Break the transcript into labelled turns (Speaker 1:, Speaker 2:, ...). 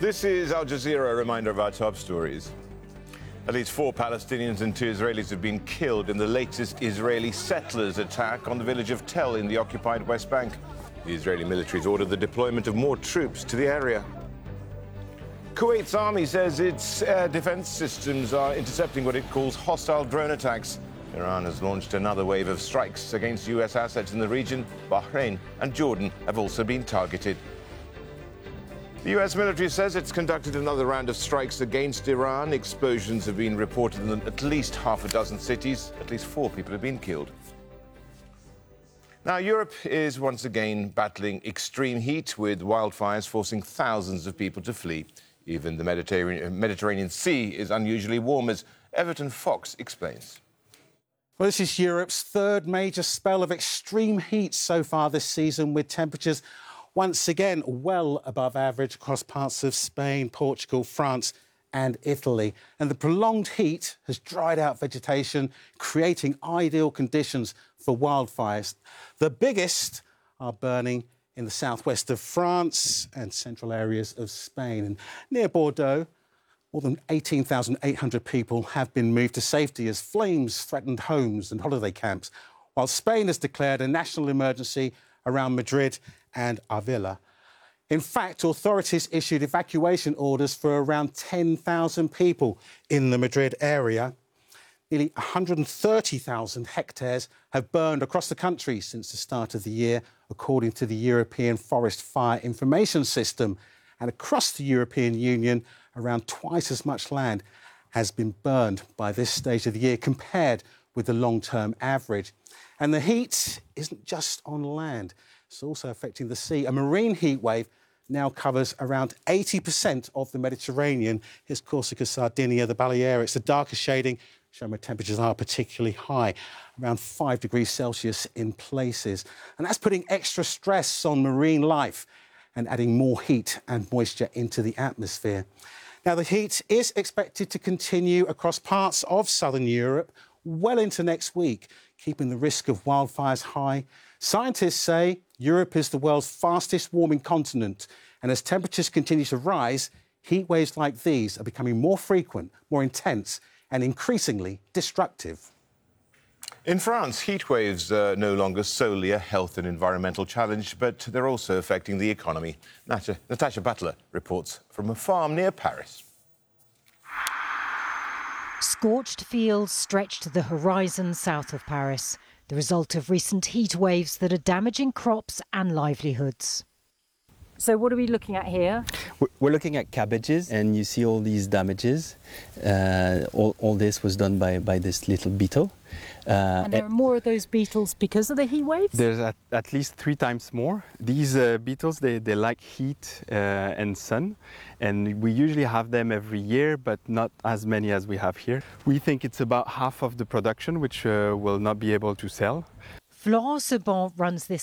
Speaker 1: This is Al Jazeera, a reminder of our top stories. At least 4 Palestinians and 2 Israelis have been killed in the latest Israeli settlers' attack on the village of Tel in the occupied West Bank. The Israeli military has ordered the deployment of more troops to the area. Kuwait's army says its air defense systems are intercepting what it calls hostile drone attacks. Iran has launched another wave of strikes against U.S. assets in the region. Bahrain and Jordan have also been targeted. The U.S. military says it's conducted another round of strikes against Iran. Explosions have been reported in at least half a dozen cities. At least 4 people have been killed. Now, Europe is once again battling extreme heat, with wildfires forcing thousands of people to flee. Even the Mediterranean Sea is unusually warm, as Everton Fox explains.
Speaker 2: Well, this is Europe's 3rd major spell of extreme heat so far this season, with temperatures once again well above average across parts of Spain, Portugal, France and Italy. And the prolonged heat has dried out vegetation, creating ideal conditions for wildfires. The biggest are burning in the southwest of France and central areas of Spain. And near Bordeaux, more than 18,800 people have been moved to safety as flames threatened homes and holiday camps, while Spain has declared a national emergency around Madrid and Avila. In fact, authorities issued evacuation orders for around 10,000 people in the Madrid area. Nearly 130,000 hectares have burned across the country since the start of the year, according to the European Forest Fire Information System. And across the European Union, around twice as much land has been burned by this stage of the year compared with the long-term average. And the heat isn't just on land. It's also affecting the sea. A marine heat wave now covers around 80% of the Mediterranean. Here's Corsica, Sardinia, the Balearics, the darker shading, showing where temperatures are particularly high, around 5 degrees Celsius in places. And that's putting extra stress on marine life and adding more heat and moisture into the atmosphere. Now, the heat is expected to continue across parts of southern Europe well into next week, keeping the risk of wildfires high. Scientists say Europe is the world's fastest warming continent, and as temperatures continue to rise, heat waves like these are becoming more frequent, more intense, and increasingly destructive.
Speaker 1: In France, heat waves are no longer solely a health and environmental challenge, but they're also affecting the economy. Natasha Butler reports from a farm near Paris.
Speaker 3: Scorched fields stretch to the horizon south of Paris, the result of recent heat waves that are damaging crops and livelihoods. So what are we looking at here?
Speaker 4: We're looking at cabbages, and you see all these damages. All this was done by this little beetle.
Speaker 3: And there are more of those beetles because of the heat waves?
Speaker 4: There's at least 3 times more. These beetles, they like heat and sun, and we usually have them every year, but not as many as we have here. We think it's about half of the production which will not be able to sell.
Speaker 3: Florent Sebon runs this